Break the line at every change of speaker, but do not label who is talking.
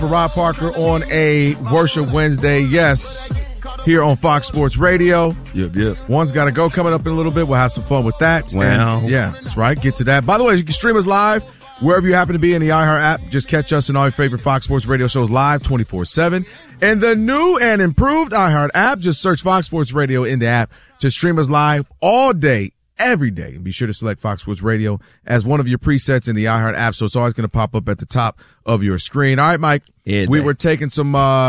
Rod Parker on a Worship Wednesday. Yes, here on Fox Sports Radio.
Yep.
One's got to go coming up in a little bit. We'll have some fun with that.
Well.
And, yeah, that's right. Get to that. By the way, you can stream us live wherever you happen to be in the iHeart app. Just catch us in all your favorite Fox Sports Radio shows live 24/7. And the new and improved iHeart app, just search Fox Sports Radio in the app. Just stream us live all day, every day. And be sure to select Fox Sports Radio as one of your presets in the iHeart app, so it's always going to pop up at the top of your screen. All right, Mike, we were taking some